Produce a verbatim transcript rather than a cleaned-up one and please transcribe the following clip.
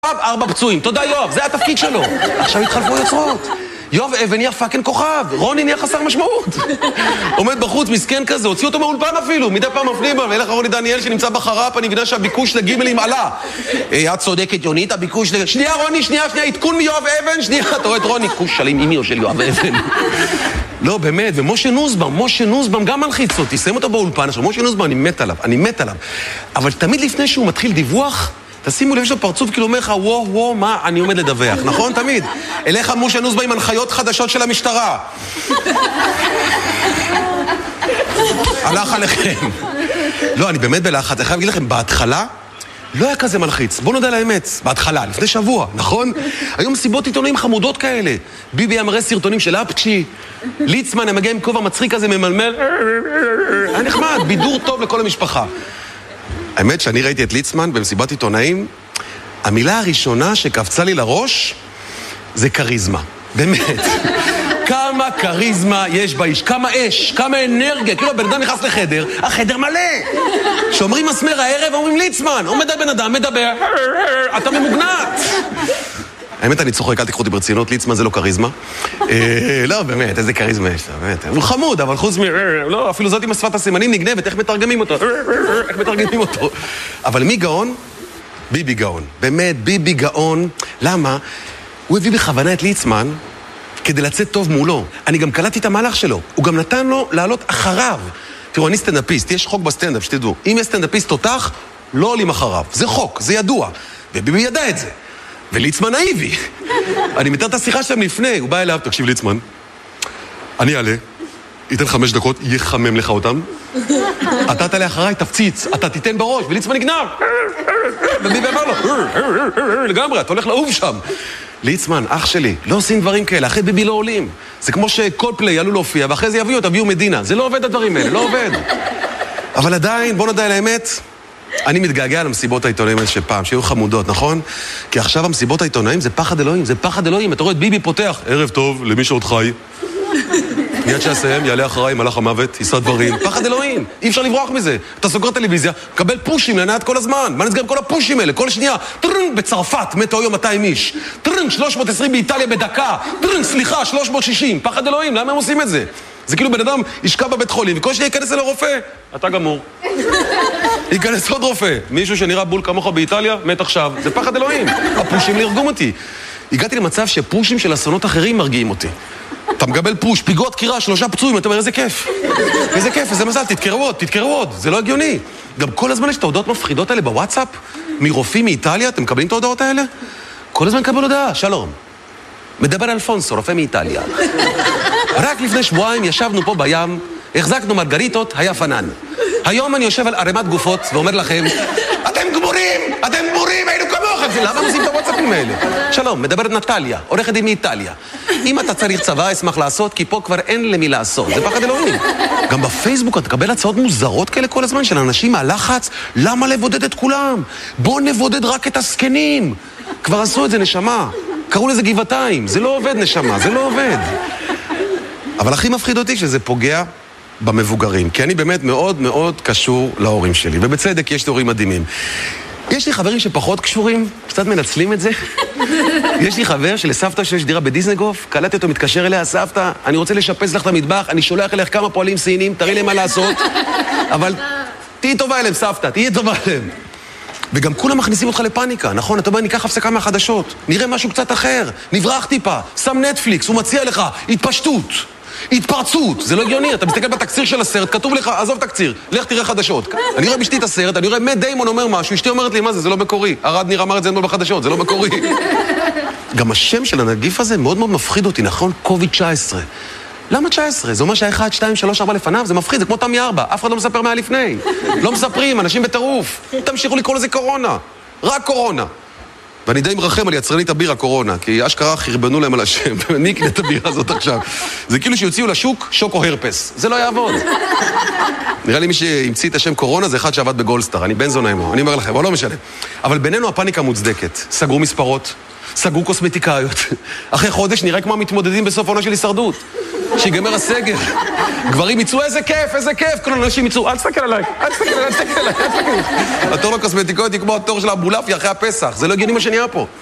ארבע פצועים, תודה יואב, זה התפקיד שלו. עכשיו התחלפו יוצרות. יואב אבן נהיה פאקינג כוכב, רוני נהיה חסר משמעות. עומד בחוץ, מסכן כזה, הוציא אותו מהאולפן אפילו, מדי פעם מפנים בו, ואין לך רוני דניאל שנמצא בחרף, אני מבינה שהביקוש לגימלים עלה. את צודקת יונית, הביקוש ל... שנייה רוני, שנייה, שנייה, עדכון מיואב אבן, שנייה, אתה רואה את רוני, כוש שלים אימיו של יואב אבן. לא, באמת, ומשה נוסבאום, משה נוסבאום גם מלחיץ אותי, שמים אותו באולפן, עכשיו, משה נוסבאום, אני מת עליו, אני מת עליו. אבל תמיד לפני שהוא מתחיל דיווח, תשימו לב שהפרצוף כאילו אומר לך, וואו, וואו, מה אני עומד לדווח, נכון? תמיד. אליך משה נוסבאום עם הנחיות חדשות של המשטרה. הלך עליכם. לא, אני באמת בלחץ, אני חייב להגיד לכם, בהתחלה, לא היה כזה מלחיץ. בואו נודע לאמת, בהתחלה, לפני שבוע, נכון? היום סיבות עיתונאים חמודות כאלה. ביבי אמרי סרטונים של אפצ'י, ליצמן, הם מגיע עם כובע מצחיק כזה, ממלמל. היה נחמד, בידור טוב לכל המשפחה. האמת שאני ראיתי את ליצמן במסיבת עיתונאים, המילה הראשונה שקפצה לי לראש זה קריזמה. באמת. כמה קריזמה יש באיש, כמה אש, כמה אנרגיה. כאילו בן אדם נכנס לחדר, החדר מלא. שאומרים מסמר הערב, אומרים ליצמן. עומד הבן אדם, מדבר, אתה ממוגנת. האמת, אני צוחק, אל תקחו אותי ברצינות, ליצמן זה לא קריזמה. לא, באמת, איזה קריזמה יש לה, באמת. הוא חמוד, אבל חוץ מ... לא, אפילו זאת עם השפת הסימנים נגנבת, איך מתרגמים אותו? איך מתרגמים אותו? אבל מי גאון? ביבי גאון. באמת, ביבי גאון. למה? הוא הביא בכוונה את ליצמן כדי לצאת טוב מולו. אני גם קלטתי את המהלך שלו. הוא גם נתן לו לעלות אחריו. תראו, אני סטנדאפיסט, יש חוק בסטנדאפ, שתדעו. אם יש סטנדאפיסט תותח, לא עולים אחריו. זה חוק, זה ידוע. וביבי ידע את זה. וליצמן נאיבי. אני מתאר את השיחה שלהם לפני, הוא בא אליו, תקשיב ליצמן, אני אעלה, ייתן חמש דקות, יחמם לך אותם, אתה תעלה אחריי, תפציץ, אתה תיתן בראש, וליצמן נגנב. וביבי אמר לו, לגמרי, אתה הולך לאהוב שם. ליצמן, אח שלי, לא עושים דברים כאלה, אחרי ביבי לא עולים. זה כמו שכל פליי עלו להופיע, ואחרי זה יביאו, תביאו מדינה. זה לא עובד הדברים האלה, לא עובד. אבל עדיין, בוא נדע על האמת, אני מתגעגע למסיבות העיתונאים האלה שפעם, שהיו חמודות, נכון? כי עכשיו המסיבות העיתונאים זה פחד אלוהים, זה פחד אלוהים. אתה רואה את ביבי פותח, ערב טוב למי שעוד חי. מיד שיסיים, יעלה אחריי, מלאך המוות, יישא דברים. פחד אלוהים, אי אפשר לברוח מזה. אתה סוגר טלוויזיה, קבל פושים לנעת כל הזמן. מה נסגר כל הפושים האלה? כל שנייה, טרנג בצרפת, מתו היום מאתיים איש. טרנג שלוש מאות ועשרים באיטליה בדקה. טרנג, סליחה, שלוש מאות ושישים. פחד אלוהים, למה הם עושים את זה? זה כאילו בן אדם ישכב בבית חולים, וכל שנייה ייכנס אליו רופא. אתה גמור. ייכנס עוד רופא. מישהו שנראה בול כמוך באיטליה, מת עכשיו. זה פחד אלוהים. הפושים להרגום אותי. הגעתי למצב שפושים של אסונות אחרים מרגיעים אותי. אתה מקבל פוש, פיגוע דקירה, שלושה פצועים, אתה אומר, איזה כיף. איזה כיף, איזה מזל, תתקראו עוד, תתקראו עוד. זה לא הגיוני. גם כל הזמן יש את ההודעות מפחידות האלה בוואטסאפ, מרופאים מאיטליה, אתם מקבלים את ההודעות האלה? כל הזמן קבל הודעה, שלום. מדבר אלפונסו, רופא מאיטליה. רק לפני שבועיים ישבנו פה בים, החזקנו מרגריטות, היה פנן. היום אני יושב על ערימת גופות ואומר לכם, אתם גמורים, אתם גמורים, היינו כמוכם. למה עושים את הוואטסאפים האלה? שלום, מדברת נטליה, עורכת דין מאיטליה. אם אתה צריך צבא, אשמח לעשות, כי פה כבר אין למי לעשות. זה פחד אלוהים. גם בפייסבוק אתה תקבל הצעות מוזרות כאלה כל הזמן של אנשים מהלחץ, למה לבודד את כולם? בוא נבודד רק את הסקנים. כבר עשו את זה, נשמה. קראו לזה גבעתיים. זה לא עובד, נשמה, זה לא עובד. אבל הכי מפחיד אותי שזה פוגע במבוגרים, כי אני באמת מאוד מאוד קשור להורים שלי, ובצדק יש לי הורים מדהימים. יש לי חברים שפחות קשורים, קצת מנצלים את זה. יש לי חבר שלסבתא שיש דירה בדיזנגוף, קלטתי אותו, מתקשר אליה, סבתא, אני רוצה לשפץ לך את המטבח, אני שולח אליך כמה פועלים סינים, תראי להם מה לעשות, אבל תהי טובה אליהם, סבתא, תהי טובה אליהם. וגם כולם מכניסים אותך לפאניקה, נכון? אתה אומר, ניקח הפסקה מהחדשות, נראה משהו קצת אחר, נברח טיפה, שם נטפליקס, הוא מציע לך, התפשטות. התפרצות, זה לא הגיוני, אתה מסתכל בתקציר של הסרט, כתוב לך, עזוב תקציר, לך תראה חדשות. אני רואה בשתי את הסרט, אני רואה מאט דיימון אומר משהו, אשתי אומרת לי, מה זה, זה לא מקורי. ארד ניר אמר את זה אתמול בחדשות, זה לא מקורי. גם השם של הנגיף הזה מאוד מאוד מפחיד אותי, נכון? קוביד תשע עשרה. למה תשע עשרה? זה אומר שהיה אחד, שתיים, שלוש, ארבע לפניו, זה מפחיד, זה כמו תמי ארבע, אף אחד לא מספר מה לפני. לא מספרים, אנשים בטירוף. תמשיכו לקרוא לזה קורונה. רק קורונה. ואני די מרחם על יצרנית הבירה קורונה, כי אשכרה חרבנו להם על השם, ואני אקנה את הבירה הזאת עכשיו. זה כאילו שיוציאו לשוק שוקו הרפס. זה לא יעבוד. נראה לי מי שהמציא את השם קורונה זה אחד שעבד בגולדסטאר, אני בן זונה עמו, אני אומר לכם, אבל לא משנה. אבל בינינו הפאניקה מוצדקת. סגרו מספרות, סגרו קוסמטיקאיות. אחרי חודש נראה כמו המתמודדים בסוף עונה של הישרדות. שיגמר הסגר. גברים יצאו, איזה כיף, איזה כיף. כל האנשים יצאו, אל תסתכל עליי, אל תסתכל עליי, אל תסתכל עליי, אל תסתכל עליי. התור לקוסמטיקאית היא כמו התור של האבולעפיה אחרי הפסח. זה לא הגיוני מה שנהיה פה.